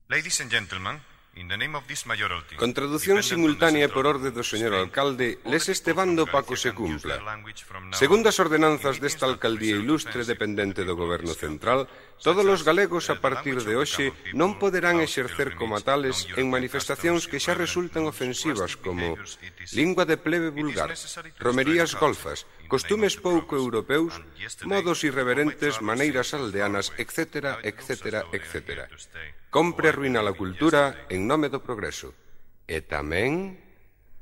Ladies and gentlemen, in the name of this mayoralty, Con traducción simultánea e por orde do señor alcalde, les este bando Paco se cumpla. Segundo as ordenanzas desta alcaldía ilustre dependente do goberno central, todos os galegos a partir de hoxe non poderán exercer como tales en manifestacións que xa resultan ofensivas como lingua de plebe vulgar, romerías golfas, costumes pouco europeus, modos irreverentes, maneiras aldeanas, etc., etc., etc. Compre arruinar a cultura en nome do progreso. E tamén